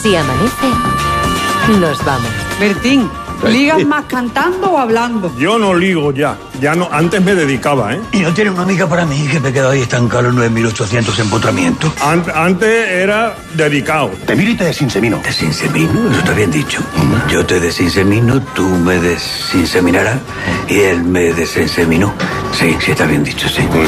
Si amanece, nos vamos. Bertín, ¿ligas más cantando o hablando? Yo no ligo ya. Ya no, antes me dedicaba, ¿eh? ¿Y no tiene una amiga para mí que me quedo ahí estancado en los 9.800 empotramientos? Antes era dedicado. Te miro y te desinsemino. ¿Desinsemino? Eso está bien dicho. Yo te desinsemino, tú me desinseminarás y él me desinseminó. Sí, está bien dicho, sí.